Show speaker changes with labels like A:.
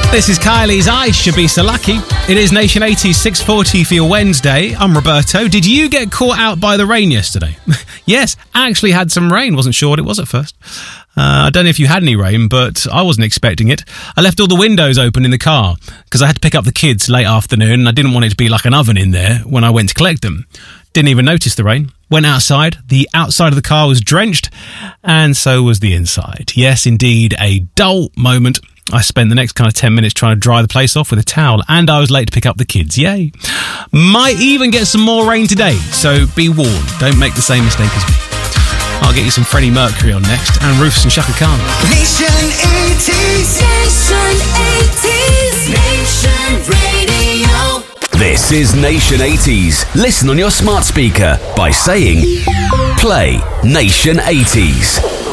A: This is Kylie's I Should Be So Lucky. It is Nation 80's 6:40 for your Wednesday. I'm Roberto. Did you get caught out by the rain yesterday? Yes, actually had some rain. Wasn't sure what it was at first. I don't know if you had any rain, but I wasn't expecting it. I left all the windows open in the car because I had to pick up the kids late afternoon and I didn't want it to be like an oven in there when I went to collect them. Didn't even notice the rain. Went outside. The outside of the car was drenched and so was the inside. Yes, indeed, a dull moment. I spent the next kind of 10 minutes trying to dry the place off with a towel and I was late to pick up the kids. Yay. Might even get some more rain today, so be warned. Don't make the same mistake as me. I'll get you some Freddie Mercury on next and Rufus and Chaka Khan.
B: Nation 80s. Nation Radio.
C: This is Nation 80s. Listen on your smart speaker by saying, play Nation 80s.